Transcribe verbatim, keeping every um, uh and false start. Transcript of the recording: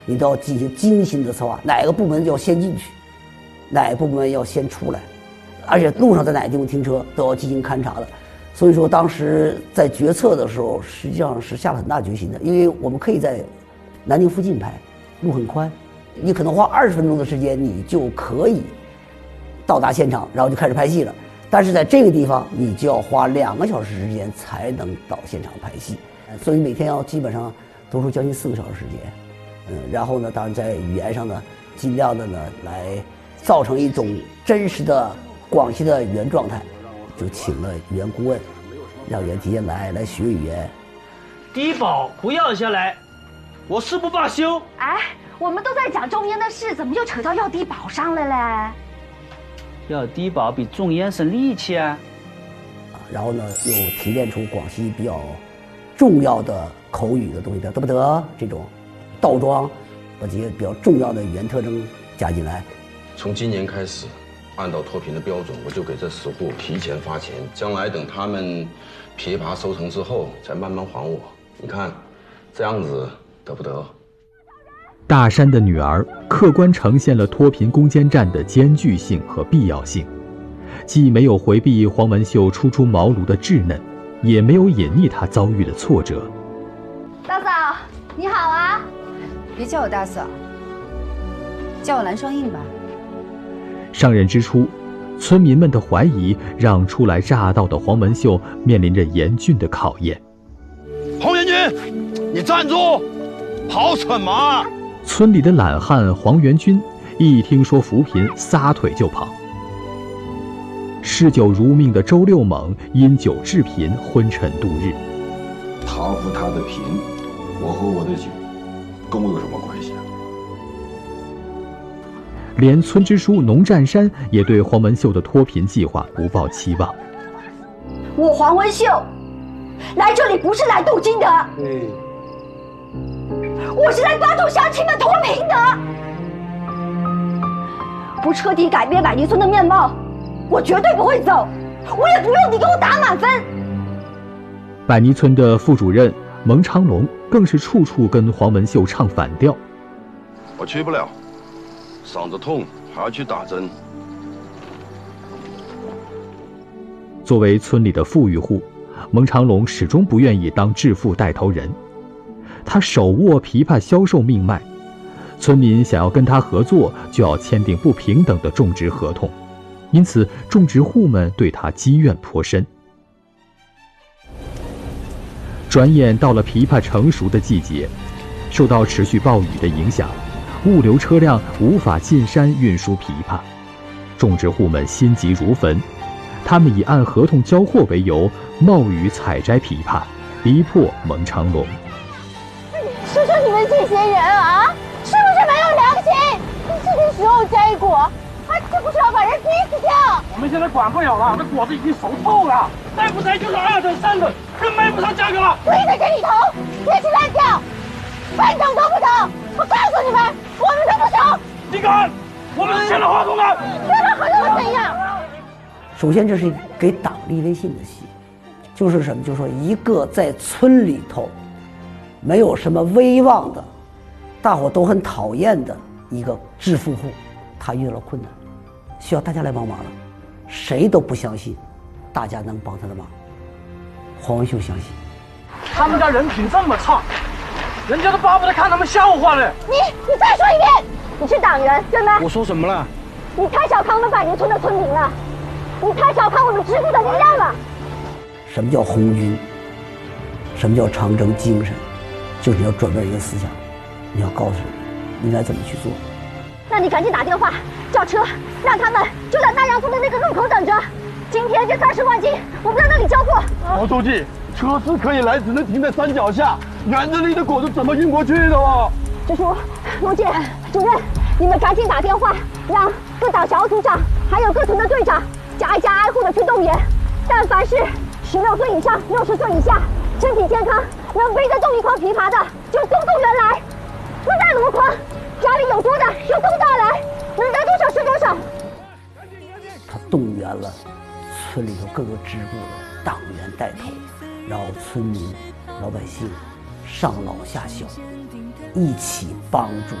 你都要进行精心的策划，哪个部门要先进去，哪个部门要先出来，而且路上在哪个地方停车都要进行勘察的。所以说当时在决策的时候实际上是下了很大决心的，因为我们可以在南京附近拍，路很宽，你可能花二十分钟的时间你就可以到达现场，然后就开始拍戏了。但是在这个地方你就要花两个小时时间才能到现场拍戏，所以每天要基本上都是将近四个小时时间。嗯，然后呢当然在语言上呢尽量的呢来造成一种真实的广西的语言状态，就请了语言顾问，让语言提前来来学语言。 低保不要下来，我誓不罢休。 哎，我们都在讲种烟的事，怎么就扯到要低保上了嘞？ 要低保比种烟省力气啊！ 然后呢，又提炼出广西比较重要的口语的东西，比如得不得这种倒装，把这些比较重要的语言特征加进来。 从今年开始，按照脱贫的标准，我就给这十户提前发钱，将来等他们枇杷收成之后，再慢慢还我。你看，这样子得不得？ 大山的女儿客观呈现了脱贫攻坚战的艰巨性和必要性，既没有回避黄文秀初出茅庐的稚嫩，也没有隐匿她遭遇的挫折。 大嫂，你好啊！ 别叫我大嫂，叫我蓝双印吧。 上任之初，村民们的怀疑让初来乍到的黄文秀面临着严峻的考验。 黄元军，你站住！跑什么？ 村里的懒汉黄元军一听说扶贫，撒腿就跑。嗜酒如命的周六猛因酒致贫，昏沉度日。 他扶他的贫，我和我的酒跟我有什么关系啊？ 连村支书农占山也对黄文秀的脱贫计划不抱期望。 我黄文秀来这里不是来镀金的， 对， 我是来帮助乡亲们脱贫的。不彻底改变百泥村的面貌，我绝对不会走，我也不用你给我打满分。 百泥村的副主任蒙长龙更是处处跟黄文秀唱反调。 我去不了，嗓子痛还要去打针。 作为村里的富裕户，蒙长龙始终不愿意当致富带头人。他手握枇杷销售命脉，村民想要跟他合作，就要签订不平等的种植合同，因此种植户们对他积怨颇深。转眼到了枇杷成熟的季节，受到持续暴雨的影响，物流车辆无法进山运输枇杷，种植户们心急如焚，他们以按合同交货为由，冒雨采摘枇杷，逼迫蒙长龙。 说说你们这些人啊，是不是没有良心？这个时候摘果，还是不是要把人逼死掉？ 我们现在管不了了，这果子已经熟透了，再不摘就是二等三等，更卖不上价格了。 跪在这里头，别去乱叫，半等都不等！我告诉你们，我们都不走。 你敢？我们是签了合同的。 签了合同又怎样？ 首先，这是给党立威信的戏，就是什么？就是说，一个在村里头没有什么威望的，大伙都很讨厌的一个致富户，他遇到了困难，需要大家来帮忙了，谁都不相信大家能帮他的忙。黄文秀相信。 他们家人品这么差，人家都巴不得看他们笑话了。 你你再说一遍，你是党员对吗？ 我说什么了？ 你太小看我们百灵村的村民了，你太小看我们支部的力量了。 什么叫红军？什么叫长征精神？就是你要转变一个思想，你要告诉人应该怎么去做。 那你赶紧打电话叫车，让他们就在纳阳村的那个路口等着。今天这三十万斤，我们在那里交货。 毛书记，车是可以来，只能停在山脚下，园子里的果子怎么运过去的哦？ 支书、卢姐、主任，你们赶紧打电话，让各党小组长还有各村的队长家一家挨户的去动员。但凡是十六岁以上、六十岁以下，身体健康，能背得动一筐枇杷的，就送动员来；不带箩筐，家里有多的就都带来，能带多少是多少。 他动员了村里头各个支部的党员带头，然后村民、老百姓、 上老下小，一起帮助